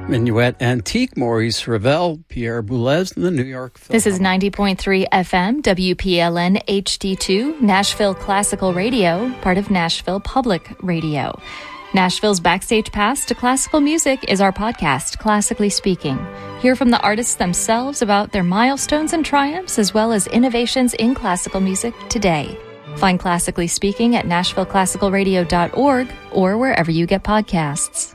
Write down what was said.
Minuet Antique, Maurice Ravel, Pierre Boulez, and the New York Philharmonic. This is 90.3 FM, WPLN HD2, Nashville Classical Radio, part of Nashville Public Radio. Nashville's Backstage Pass to Classical Music is our podcast, Classically Speaking. Hear from the artists themselves about their milestones and triumphs, as well as innovations in classical music today. Find Classically Speaking at NashvilleClassicalRadio.org or wherever you get podcasts.